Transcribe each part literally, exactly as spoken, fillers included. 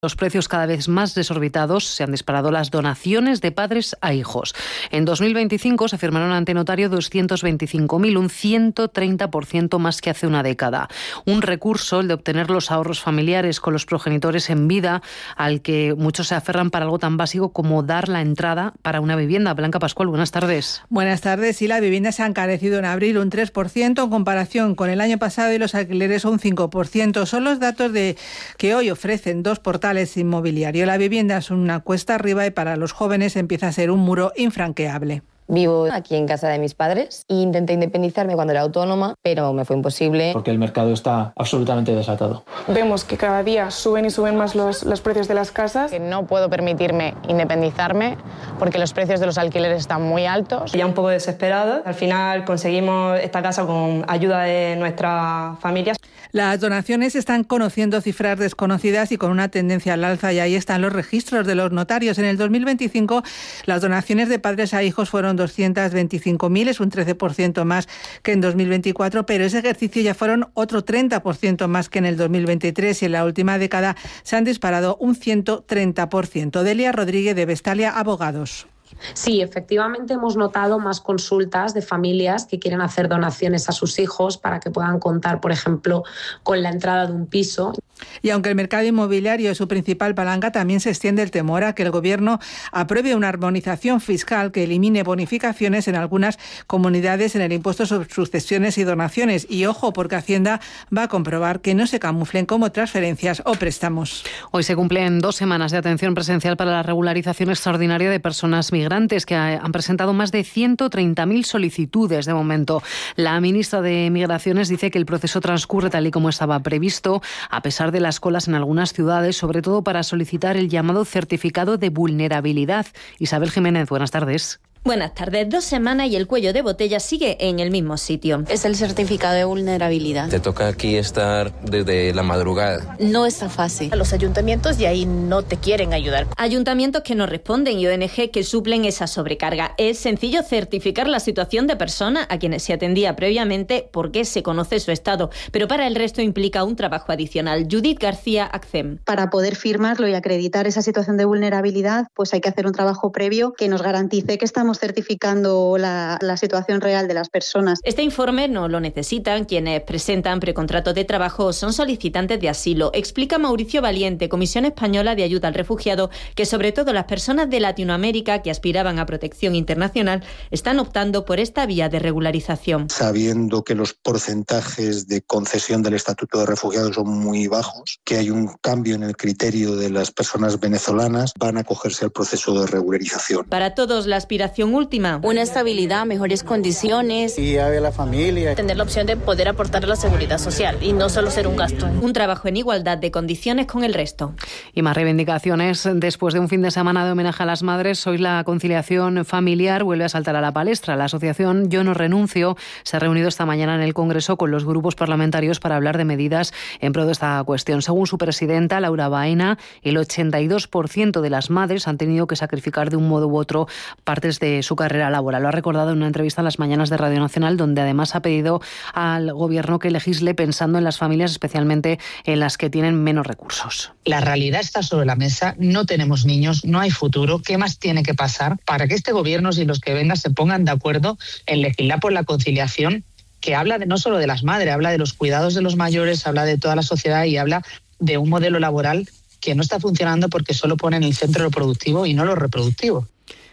Los precios cada vez más desorbitados, se han disparado las donaciones de padres a hijos. En dos mil veinticinco se firmaron ante notario doscientos veinticinco mil, un ciento treinta por ciento más que hace una década. Un recurso, el de obtener los ahorros familiares con los progenitores en vida, al que muchos se aferran para algo tan básico como dar la entrada para una vivienda. Blanca Pascual, buenas tardes. Buenas tardes. Sí, la vivienda se ha encarecido en abril un tres por ciento en comparación con el año pasado y los alquileres un cinco por ciento. Son los datos de que hoy ofrecen dos portales inmobiliarios. La vivienda es una cuesta arriba y para los jóvenes empieza a ser un muro infranqueable. Vivo aquí en casa de mis padres e intenté independizarme cuando era autónoma, pero me fue imposible. Porque el mercado está absolutamente desatado. Vemos que cada día suben y suben más los, los precios de las casas. Que no puedo permitirme independizarme porque los precios de los alquileres están muy altos. Ya un poco desesperada. Al final conseguimos esta casa con ayuda de nuestras familias. Las donaciones están conociendo cifras desconocidas y con una tendencia al alza, y ahí están los registros de los notarios. En el dos mil veinticinco las donaciones de padres a hijos fueron doscientos veinticinco mil, es un trece por ciento más que en dos mil veinticuatro, pero ese ejercicio ya fueron otro treinta por ciento más que en el dos mil veintitrés y en la última década se han disparado un ciento treinta por ciento. Delia Rodríguez, de Vestalia Abogados. Sí, efectivamente hemos notado más consultas de familias que quieren hacer donaciones a sus hijos para que puedan contar, por ejemplo, con la entrada de un piso. Y aunque el mercado inmobiliario es su principal palanca, también se extiende el temor a que el Gobierno apruebe una armonización fiscal que elimine bonificaciones en algunas comunidades en el impuesto sobre sucesiones y donaciones. Y ojo, porque Hacienda va a comprobar que no se camuflen como transferencias o préstamos. Hoy se cumplen dos semanas de atención presencial para la regularización extraordinaria de personas migrantes, que han presentado más de ciento treinta mil solicitudes de momento. La ministra de Migraciones dice que el proceso transcurre tal y como estaba previsto, a pesar de las colas en algunas ciudades, sobre todo para solicitar el llamado certificado de vulnerabilidad. Isabel Jiménez, buenas tardes. Buenas tardes. Dos semanas y el cuello de botella sigue en el mismo sitio. Es el certificado de vulnerabilidad. Te toca aquí estar desde la madrugada. No es tan fácil. Los ayuntamientos de ahí no te quieren ayudar. Ayuntamientos que no responden y O N G que suplen esa sobrecarga. Es sencillo certificar la situación de persona a quienes se atendía previamente porque se conoce su estado, pero para el resto implica un trabajo adicional. Judith García, ACCEM. Para poder firmarlo y acreditar esa situación de vulnerabilidad, pues hay que hacer un trabajo previo que nos garantice que estamos certificando la, la situación real de las personas. Este informe no lo necesitan quienes presentan precontratos de trabajo o son solicitantes de asilo. Explica Mauricio Valiente, Comisión Española de Ayuda al Refugiado, que sobre todo las personas de Latinoamérica que aspiraban a protección internacional están optando por esta vía de regularización. Sabiendo que los porcentajes de concesión del estatuto de refugiado son muy bajos, que hay un cambio en el criterio de las personas venezolanas, van a acogerse al proceso de regularización. Para todos, la aspiración última. Una estabilidad, mejores condiciones. Y a la familia. Tener la opción de poder aportar a la seguridad social y no solo ser un gasto. Un trabajo en igualdad de condiciones con el resto. Y más reivindicaciones. Después de un fin de semana de homenaje a las madres, hoy la conciliación familiar vuelve a saltar a la palestra. La asociación Yo No Renuncio se ha reunido esta mañana en el Congreso con los grupos parlamentarios para hablar de medidas en pro de esta cuestión. Según su presidenta, Laura Baena, el ochenta y dos por ciento de las madres han tenido que sacrificar de un modo u otro partes de su carrera laboral. Lo ha recordado en una entrevista en las mañanas de Radio Nacional, donde además ha pedido al Gobierno que legisle pensando en las familias, especialmente en las que tienen menos recursos. La realidad está sobre la mesa, no tenemos niños, no hay futuro. ¿Qué más tiene que pasar para que este Gobierno y los que vengan se pongan de acuerdo en legislar por la conciliación, que habla de, no solo de las madres, habla de los cuidados de los mayores, habla de toda la sociedad y habla de un modelo laboral que no está funcionando porque solo pone en el centro lo productivo y no lo reproductivo?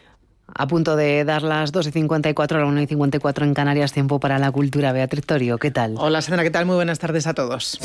A punto de dar las dos y cincuenta y cuatro, a la una y cincuenta y cuatro en Canarias, tiempo para la cultura. Beatriz Torio, ¿qué tal? Hola Sandra, ¿qué tal? Muy buenas tardes a todos.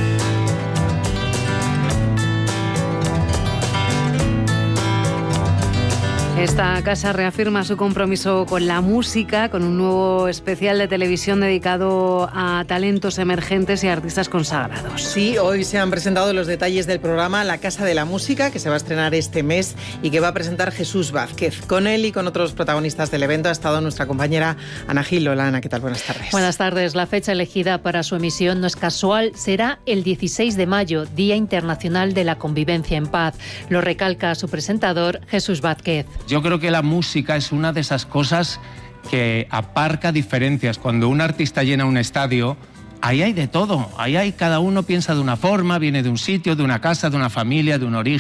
Esta casa reafirma su compromiso con la música, con un nuevo especial de televisión dedicado a talentos emergentes y artistas consagrados. Sí, hoy se han presentado los detalles del programa La Casa de la Música, que se va a estrenar este mes y que va a presentar Jesús Vázquez. Con él y con otros protagonistas del evento ha estado nuestra compañera Ana Gil. Hola Ana, ¿qué tal? Buenas tardes. Buenas tardes. La fecha elegida para su emisión no es casual, será el dieciséis de mayo, Día Internacional de la Convivencia en Paz. Lo recalca su presentador, Jesús Vázquez. Yo creo que la música es una de esas cosas que aparca diferencias. Cuando un artista llena un estadio, ahí hay de todo. Ahí hay, cada uno piensa de una forma, viene de un sitio, de una casa, de una familia, de un origen.